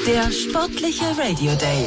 Der sportliche Radio Day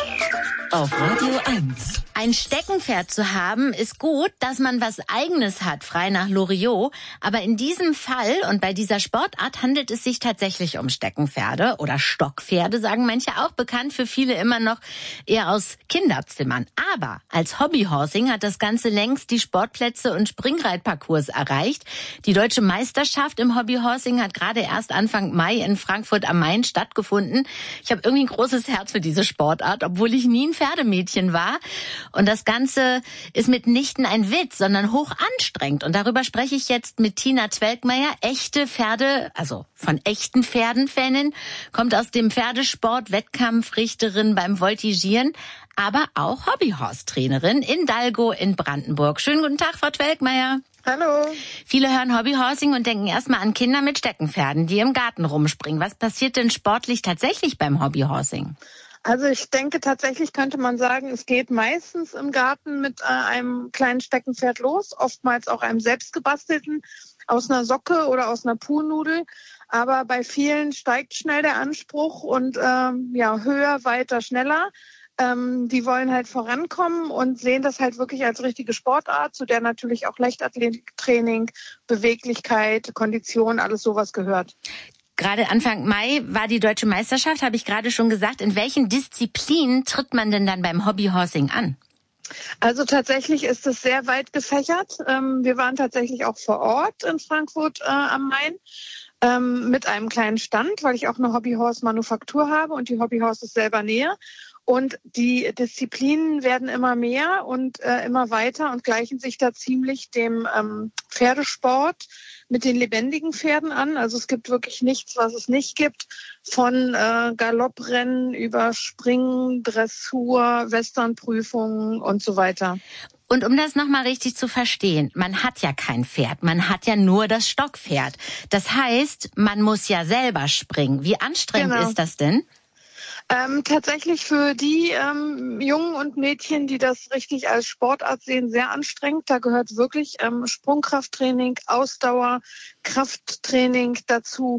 auf Radio 1. Ein Steckenpferd zu haben, ist gut, dass man was Eigenes hat, frei nach Loriot. Aber in diesem Fall und bei dieser Sportart handelt es sich tatsächlich um Steckenpferde oder Stockpferde, sagen manche auch, bekannt für viele immer noch eher aus Kinderzimmern. Aber als Hobbyhorsing hat das Ganze längst die Sportplätze und Springreitparcours erreicht. Die deutsche Meisterschaft im Hobbyhorsing hat gerade erst Anfang Mai in Frankfurt am Main stattgefunden. Ich habe irgendwie ein großes Herz für diese Sportart, obwohl ich nie ein Pferdemädchen war. Und das Ganze ist mitnichten ein Witz, sondern hoch anstrengend. Und darüber spreche ich jetzt mit Tina Zwelkmeier, echte Pferde, also von echten Pferden-Fanin, kommt aus dem Pferdesport, Wettkampfrichterin beim Voltigieren, aber auch Hobbyhorse-Trainerin in Dalgo in Brandenburg. Schönen guten Tag, Frau Zwelkmeier. Hallo. Viele hören Hobbyhorsing und denken erstmal an Kinder mit Steckenpferden, die im Garten rumspringen. Was passiert denn sportlich tatsächlich beim Hobbyhorsing? Also ich denke, tatsächlich könnte man sagen, es geht meistens im Garten mit einem kleinen Steckenpferd los, oftmals auch einem selbstgebastelten, aus einer Socke oder aus einer Puhnudel. Aber bei vielen steigt schnell der Anspruch und höher, weiter, schneller. Die wollen halt vorankommen und sehen das halt wirklich als richtige Sportart, zu der natürlich auch Leichtathletiktraining, Beweglichkeit, Kondition, alles sowas gehört. Gerade Anfang Mai war die Deutsche Meisterschaft, habe ich gerade schon gesagt. In welchen Disziplinen tritt man denn dann beim Hobbyhorsing an? Also tatsächlich ist es sehr weit gefächert. Wir waren tatsächlich auch vor Ort in Frankfurt am Main mit einem kleinen Stand, weil ich auch eine Hobbyhorse-Manufaktur habe und die Hobbyhorse ist selber näher. Und die Disziplinen werden immer mehr und immer weiter und gleichen sich da ziemlich dem Pferdesport mit den lebendigen Pferden an. Also es gibt wirklich nichts, was es nicht gibt. Von Galopprennen über Springen, Dressur, Westernprüfungen und so weiter. Und um das nochmal richtig zu verstehen, man hat ja kein Pferd, man hat ja nur das Stockpferd. Das heißt, man muss ja selber springen. Wie anstrengend ist das denn? Tatsächlich für die Jungen und Mädchen, die das richtig als Sportart sehen, sehr anstrengend. Da gehört wirklich Sprungkrafttraining, Ausdauer, Krafttraining dazu.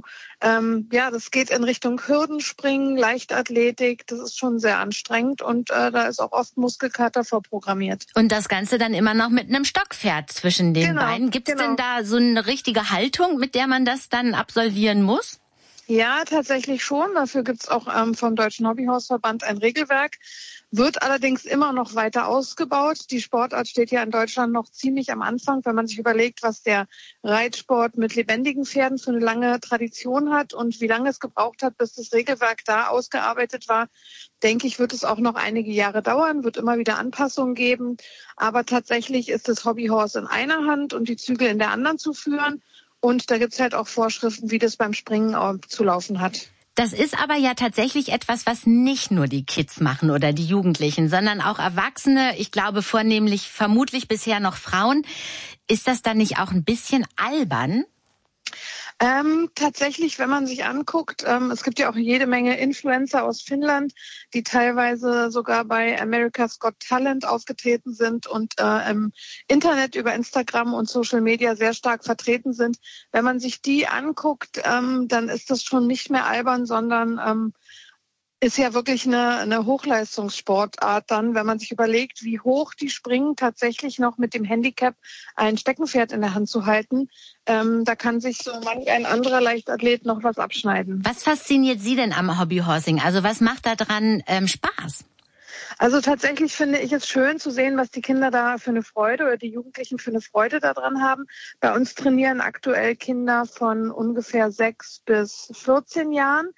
Das geht in Richtung Hürdenspringen, Leichtathletik. Das ist schon sehr anstrengend und da ist auch oft Muskelkater vorprogrammiert. Und das Ganze dann immer noch mit einem Stockpferd zwischen den Beinen. Gibt es denn da so eine richtige Haltung, mit der man das dann absolvieren muss? Ja, tatsächlich schon. Dafür gibt's auch vom Deutschen Hobbyhorseverband ein Regelwerk. Wird allerdings immer noch weiter ausgebaut. Die Sportart steht ja in Deutschland noch ziemlich am Anfang, wenn man sich überlegt, was der Reitsport mit lebendigen Pferden für eine lange Tradition hat und wie lange es gebraucht hat, bis das Regelwerk da ausgearbeitet war. Denke ich, wird es auch noch einige Jahre dauern, wird immer wieder Anpassungen geben. Aber tatsächlich ist das Hobbyhorse in einer Hand und die Zügel in der anderen zu führen. Und da gibt's halt auch Vorschriften, wie das beim Springen zu laufen hat. Das ist aber ja tatsächlich etwas, was nicht nur die Kids machen oder die Jugendlichen, sondern auch Erwachsene, ich glaube vornehmlich, vermutlich bisher noch Frauen. Ist das dann nicht auch ein bisschen albern? Tatsächlich, wenn man sich anguckt, es gibt ja auch jede Menge Influencer aus Finnland, die teilweise sogar bei America's Got Talent aufgetreten sind und im Internet über Instagram und Social Media sehr stark vertreten sind. Wenn man sich die anguckt, dann ist das schon nicht mehr albern, sondern ist ja wirklich eine Hochleistungssportart dann, wenn man sich überlegt, wie hoch die springen, tatsächlich noch mit dem Handicap ein Steckenpferd in der Hand zu halten. Da kann sich so manch ein anderer Leichtathlet noch was abschneiden. Was fasziniert Sie denn am Hobbyhorsing? Also was macht da dran Spaß? Also tatsächlich finde ich es schön zu sehen, was die Kinder da für eine Freude oder die Jugendlichen für eine Freude daran haben. Bei uns trainieren aktuell Kinder von ungefähr 6 bis 14 Jahren.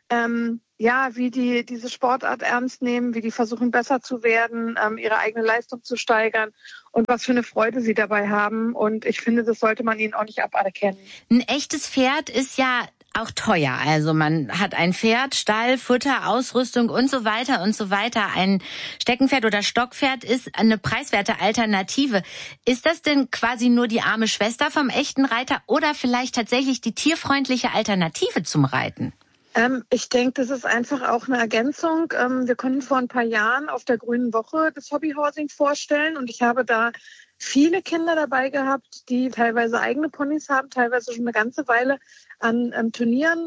Wie die diese Sportart ernst nehmen, wie die versuchen besser zu werden, ihre eigene Leistung zu steigern und was für eine Freude sie dabei haben. Und ich finde, das sollte man ihnen auch nicht aberkennen. Ein echtes Pferd ist ja auch teuer. Also man hat ein Pferd, Stall, Futter, Ausrüstung und so weiter und so weiter. Ein Steckenpferd oder Stockpferd ist eine preiswerte Alternative. Ist das denn quasi nur die arme Schwester vom echten Reiter oder vielleicht tatsächlich die tierfreundliche Alternative zum Reiten? Ich denke, das ist einfach auch eine Ergänzung. Wir konnten vor ein paar Jahren auf der Grünen Woche das Hobbyhorsing vorstellen und ich habe da viele Kinder dabei gehabt, die teilweise eigene Ponys haben, teilweise schon eine ganze Weile an Turnieren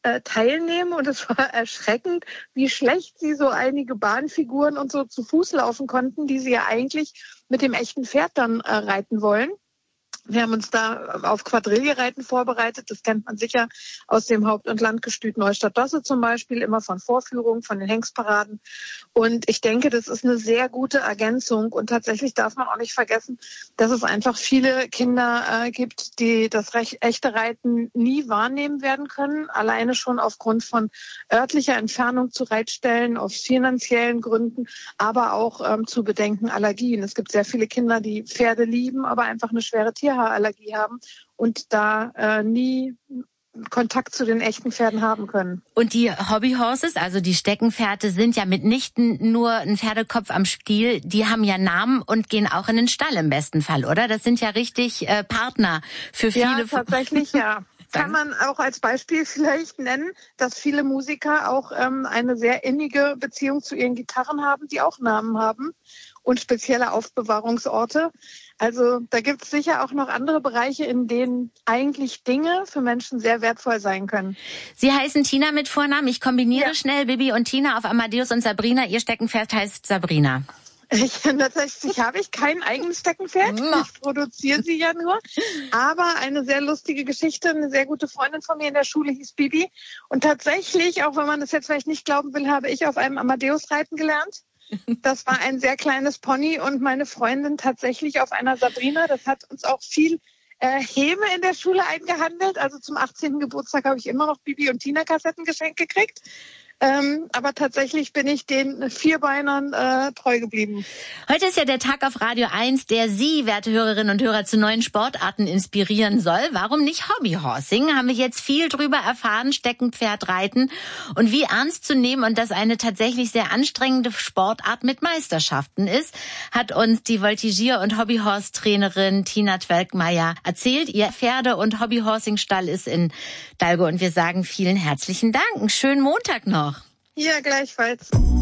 teilnehmen und es war erschreckend, wie schlecht sie so einige Bahnfiguren und so zu Fuß laufen konnten, die sie ja eigentlich mit dem echten Pferd dann reiten wollen. Wir haben uns da auf Quadrillereiten vorbereitet. Das kennt man sicher aus dem Haupt- und Landgestüt Neustadt-Dosse zum Beispiel, immer von Vorführungen, von den Hengstparaden. Und ich denke, das ist eine sehr gute Ergänzung. Und tatsächlich darf man auch nicht vergessen, dass es einfach viele Kinder gibt, die das echte Reiten nie wahrnehmen werden können. Alleine schon aufgrund von örtlicher Entfernung zu Reitstellen, aus finanziellen Gründen, aber auch zu bedenken Allergien. Es gibt sehr viele Kinder, die Pferde lieben, aber einfach eine schwere Tierhaarallergie haben und da nie Kontakt zu den echten Pferden haben können. Und die Hobbyhorses, also die Steckenpferde, sind ja mitnichten nur ein Pferdekopf am Stiel, die haben ja Namen und gehen auch in den Stall im besten Fall, oder? Das sind ja richtig Partner für viele. Ja, tatsächlich, ja. Kann man auch als Beispiel vielleicht nennen, dass viele Musiker auch eine sehr innige Beziehung zu ihren Gitarren haben, die auch Namen haben und spezielle Aufbewahrungsorte. Also da gibt es sicher auch noch andere Bereiche, in denen eigentlich Dinge für Menschen sehr wertvoll sein können. Sie heißen Tina mit Vornamen. Ich kombiniere schnell Bibi und Tina auf Amadeus und Sabrina. Ihr Steckenpferd heißt Sabrina. Tatsächlich habe ich kein eigenes Steckenpferd. Ich produziere sie ja nur. Aber eine sehr lustige Geschichte. Eine sehr gute Freundin von mir in der Schule hieß Bibi. Und tatsächlich, auch wenn man das jetzt vielleicht nicht glauben will, habe ich auf einem Amadeus reiten gelernt. Das war ein sehr kleines Pony und meine Freundin tatsächlich auf einer Sabrina. Das hat uns auch viel Häme in der Schule eingehandelt. Also zum 18. Geburtstag habe ich immer noch Bibi und Tina Kassetten geschenkt gekriegt. Aber tatsächlich bin ich den Vierbeinern treu geblieben. Heute ist ja der Tag auf Radio 1, der Sie, werte Hörerinnen und Hörer, zu neuen Sportarten inspirieren soll. Warum nicht Hobbyhorsing? Haben wir jetzt viel drüber erfahren, Steckenpferdreiten und wie ernst zu nehmen und dass eine tatsächlich sehr anstrengende Sportart mit Meisterschaften ist, hat uns die Voltigier- und Hobbyhorse-Trainerin Tina Twelkmeier erzählt. Ihr Pferde- und Hobbyhorsing-Stall ist in Dalgo und wir sagen vielen herzlichen Dank. Einen schönen Montag noch. Ja, gleichfalls.